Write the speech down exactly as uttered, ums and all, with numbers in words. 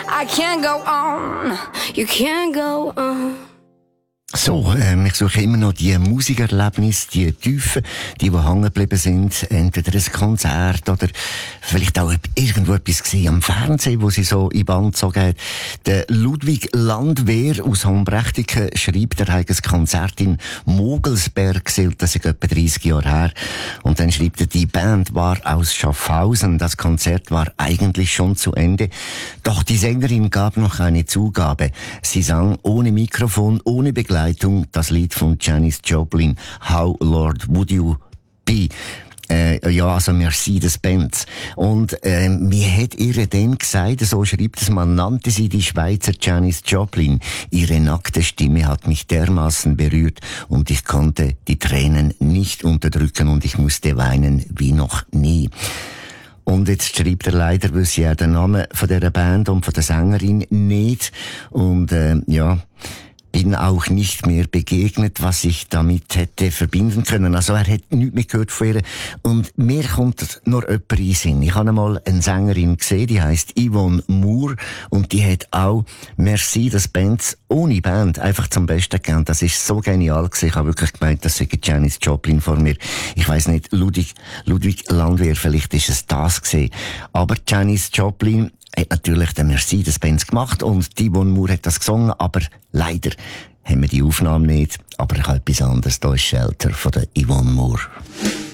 I can't go on, you can't go on. So, ähm, ich suche immer noch die Musikerlebnisse, die Tiefen, die, die hängen geblieben sind. Entweder ein Konzert oder vielleicht auch irgendwo etwas gesehen am Fernsehen, wo sie so in Band gezogen hat. Der Ludwig Landwehr aus Hombrechtiken schreibt, er hat ein Konzert in Mogelsberg gesehen, das ist etwa dreißig Jahre her. Und dann schreibt er, die Band war aus Schaffhausen, das Konzert war eigentlich schon zu Ende. Doch die Sängerin gab noch eine Zugabe. Sie sang ohne Mikrofon, ohne Begleitung, das Lied von Janis Joplin, How Lord Would You Be? Äh, ja, also Mercedes-Benz. Und äh, mir hat ihr dann gesagt, so schreibt es, man nannte sie die Schweizer Janis Joplin. Ihre nackte Stimme hat mich dermaßen berührt und ich konnte die Tränen nicht unterdrücken und ich musste weinen wie noch nie. Und jetzt schreibt er leider, wüsste ja den Namen von dieser Band und von der Sängerin nicht. Und äh, ja... bin auch nicht mehr begegnet, was ich damit hätte verbinden können. Also er hat nichts mehr gehört von ihr. Und mir kommt noch jemand in den Sinn. Ich habe einmal eine Sängerin gesehen, die heisst Yvonne Moore. Und die hat auch Mercedes-Benz ohne Band einfach zum Besten gegeben. Das ist so genial gewesen. Ich habe wirklich gemeint, das sei Janis Joplin vor mir. Ich weiss nicht, Ludwig, Ludwig Landwehr, vielleicht ist es das gewesen. Aber Janis Joplin hat natürlich den Mercedes-Benz gemacht und die Yvonne Moore hat das gesungen, aber leider haben wir die Aufnahme nicht. Aber ich habe etwas anderes. Da ist Shelter von der Yvonne Moore.